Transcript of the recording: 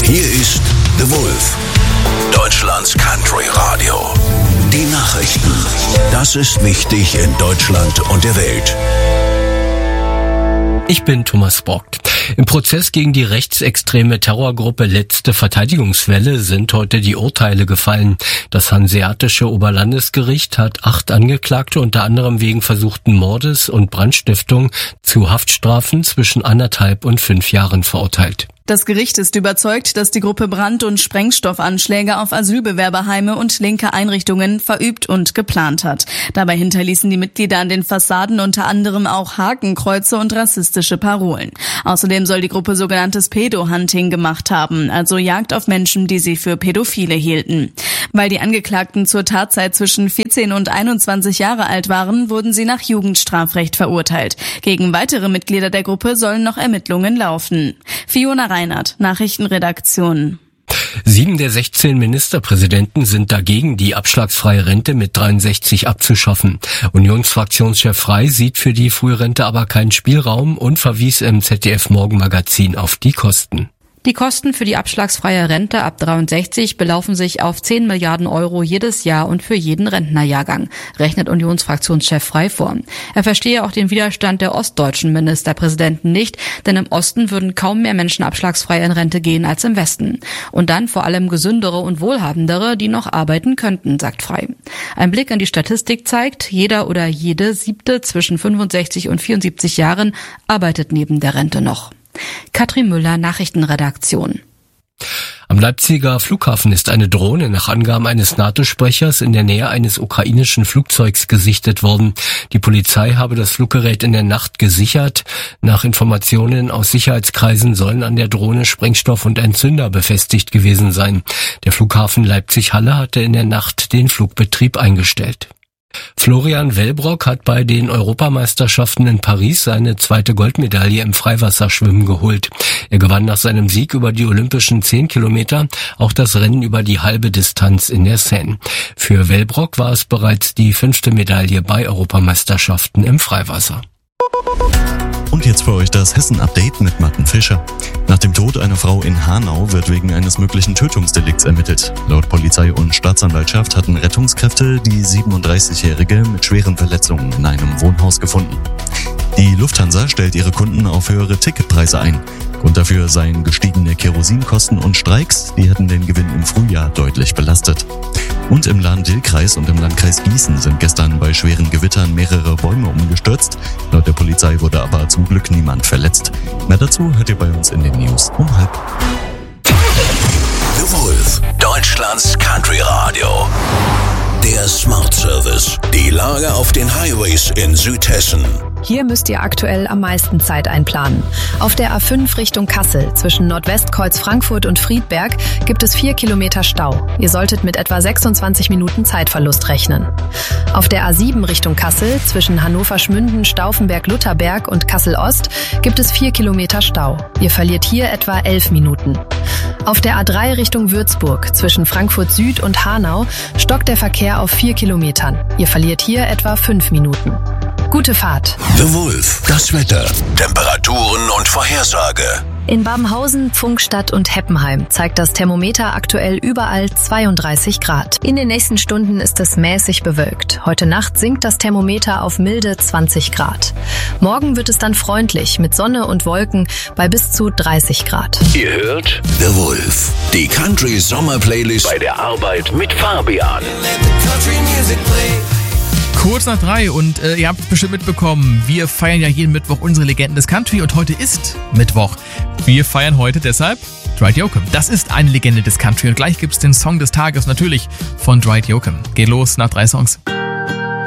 Hier ist The Wolf, Deutschlands Country Radio. Die Nachrichten. Das ist wichtig in Deutschland und der Welt. Ich bin Thomas Borgt. Im Prozess gegen die rechtsextreme Terrorgruppe Letzte Verteidigungswelle sind heute die Urteile gefallen. Das Hanseatische Oberlandesgericht hat 8 Angeklagte unter anderem wegen versuchten Mordes und Brandstiftung zu Haftstrafen zwischen 1,5 und 5 Jahren verurteilt. Das Gericht ist überzeugt, dass die Gruppe Brand- und Sprengstoffanschläge auf Asylbewerberheime und linke Einrichtungen verübt und geplant hat. Dabei hinterließen die Mitglieder an den Fassaden unter anderem auch Hakenkreuze und rassistische Parolen. Außerdem soll die Gruppe sogenanntes Pedo-Hunting gemacht haben, also Jagd auf Menschen, die sie für Pädophile hielten. Weil die Angeklagten zur Tatzeit zwischen 14 und 21 Jahre alt waren, wurden sie nach Jugendstrafrecht verurteilt. Gegen weitere Mitglieder der Gruppe sollen noch Ermittlungen laufen. Fiona Reinhardt, Nachrichtenredaktion. 7 der 16 Ministerpräsidenten sind dagegen, die abschlagsfreie Rente mit 63 abzuschaffen. Unionsfraktionschef Frey sieht für die Frührente aber keinen Spielraum und verwies im ZDF-Morgenmagazin auf die Kosten. Die Kosten für die abschlagsfreie Rente ab 63 belaufen sich auf 10 Milliarden Euro jedes Jahr und für jeden Rentnerjahrgang, rechnet Unionsfraktionschef Frey vor. Er verstehe auch den Widerstand der ostdeutschen Ministerpräsidenten nicht, denn im Osten würden kaum mehr Menschen abschlagsfrei in Rente gehen als im Westen. Und dann vor allem gesündere und wohlhabendere, die noch arbeiten könnten, sagt Frey. Ein Blick in die Statistik zeigt, jeder oder jede 7. zwischen 65 und 74 Jahren arbeitet neben der Rente noch. Katrin Müller, Nachrichtenredaktion. Am Leipziger Flughafen ist eine Drohne nach Angaben eines NATO-Sprechers in der Nähe eines ukrainischen Flugzeugs gesichtet worden. Die Polizei habe das Fluggerät in der Nacht gesichert. Nach Informationen aus Sicherheitskreisen sollen an der Drohne Sprengstoff und Entzünder befestigt gewesen sein. Der Flughafen Leipzig-Halle hatte in der Nacht den Flugbetrieb eingestellt. Florian Wellbrock hat bei den Europameisterschaften in Paris seine 2. Goldmedaille im Freiwasserschwimmen geholt. Er gewann nach seinem Sieg über die olympischen 10 Kilometer auch das Rennen über die halbe Distanz in der Seine. Für Wellbrock war es bereits die 5. Medaille bei Europameisterschaften im Freiwasser. Und jetzt für euch das Hessen-Update mit Martin Fischer. Nach dem Tod einer Frau in Hanau wird wegen eines möglichen Tötungsdelikts ermittelt. Laut Polizei und Staatsanwaltschaft hatten Rettungskräfte die 37-Jährige mit schweren Verletzungen in einem Wohnhaus gefunden. Die Lufthansa stellt ihre Kunden auf höhere Ticketpreise ein. Grund dafür seien gestiegene Kerosinkosten und Streiks, die hätten den Gewinn im Frühjahr deutlich belastet. Und im Lahn-Dill-Kreis und im Landkreis Gießen sind gestern bei schweren Gewittern mehrere Bäume umgestürzt. Laut der Polizei wurde aber zum Glück niemand verletzt. Mehr dazu hört ihr bei uns in den News um 12:30. The Wolf, Deutschlands Country Radio. Der Smart Service. Die Lage auf den Highways in Südhessen. Hier müsst ihr aktuell am meisten Zeit einplanen. Auf der A5 Richtung Kassel zwischen Nordwestkreuz Frankfurt und Friedberg gibt es 4 Kilometer Stau. Ihr solltet mit etwa 26 Minuten Zeitverlust rechnen. Auf der A7 Richtung Kassel zwischen Hannover-Schmünden, Stauffenberg-Lutherberg und Kassel-Ost gibt es 4 Kilometer Stau. Ihr verliert hier etwa 11 Minuten. Auf der A3 Richtung Würzburg zwischen Frankfurt Süd und Hanau stockt der Verkehr auf 4 Kilometern. Ihr verliert hier etwa 5 Minuten. Gute Fahrt. The Wolf, das Wetter, Temperaturen und Vorhersage. In Babenhausen, Pfungstadt und Heppenheim zeigt das Thermometer aktuell überall 32 Grad. In den nächsten Stunden ist es mäßig bewölkt. Heute Nacht sinkt das Thermometer auf milde 20 Grad. Morgen wird es dann freundlich mit Sonne und Wolken bei bis zu 30 Grad. Ihr hört The Wolf, die Country Sommer Playlist bei der Arbeit mit Fabian. Kurz nach 3 und ihr habt es bestimmt mitbekommen, wir feiern ja jeden Mittwoch unsere Legenden des Country und heute ist Mittwoch. Wir feiern heute deshalb Dwight Yoakam. Das ist eine Legende des Country und gleich gibt's den Song des Tages natürlich von Dwight Yoakam. Geht los nach 3 Songs.